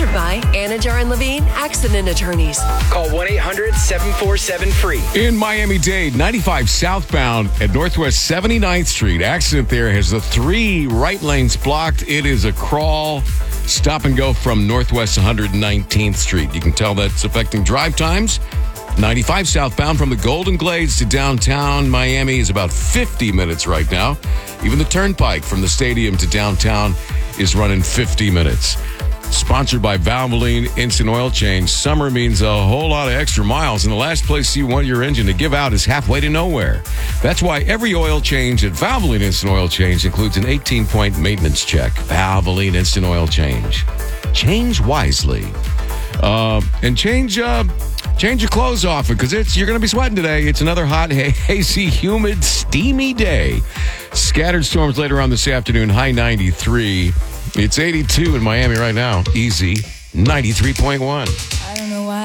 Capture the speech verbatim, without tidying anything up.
Sponsored by Anajar and Levine Accident Attorneys. Call one eight hundred seven four seven free. In Miami-Dade, ninety-five southbound at Northwest seventy-ninth Street. Accident there has the three right lanes blocked. It is a crawl. Stop and go from Northwest one hundred nineteenth Street. You can tell that's affecting drive times. ninety-five southbound from the Golden Glades to downtown Miami is about fifty minutes right now. Even the turnpike from the stadium to downtown is running fifty minutes. Sponsored by Valvoline Instant Oil Change. Summer means a whole lot of extra miles, and the last place you want your engine to give out is halfway to nowhere. That's why every oil change at Valvoline Instant Oil Change includes an eighteen-point maintenance check. Valvoline Instant Oil Change. Change wisely. Uh, and change uh, change your clothes often, because it's you're going to be sweating today. It's another hot, hazy, humid, steamy day. Scattered storms later on this afternoon, high ninety-three. It's eighty-two in Miami right now. Easy, ninety-three point one.